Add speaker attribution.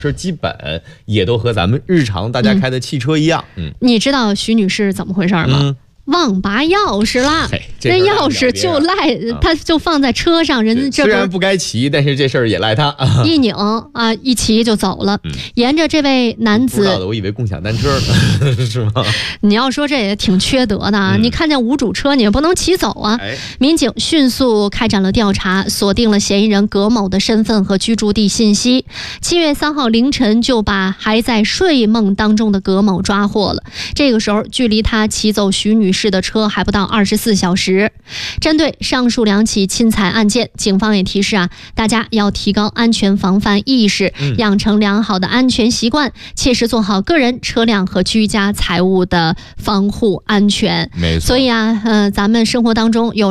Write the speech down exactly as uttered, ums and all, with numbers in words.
Speaker 1: 这基本也都和咱们日常大家开的汽车一样。
Speaker 2: 嗯，你知道徐女士怎么回事吗？嗯，忘拔钥匙了，那钥匙就赖，他就放在车上，人这
Speaker 1: 虽然不该骑，但是这事儿也赖他。
Speaker 2: 一拧啊，一骑就走了。嗯、沿着这位男子，
Speaker 1: 不知道的，我以为共享单车呢，是吗？
Speaker 2: 你要说这也挺缺德的啊！嗯、你看见无主车，你也不能骑走啊。哎、民警迅速开展了调查，锁定了嫌疑人葛某的身份和居住地信息。七月三号凌晨，就把还在睡梦当中的葛某抓获了。这个时候，距离他骑走徐女士的车还不到二十四小时。针对上述两起侵财案件，警方也提示啊，大家要提高安全防范意识，嗯、养成良好的安全习惯，切实做好个人、车辆和居家财物的防护安全。
Speaker 1: 没错。
Speaker 2: 所以啊，呃，咱们生活当中有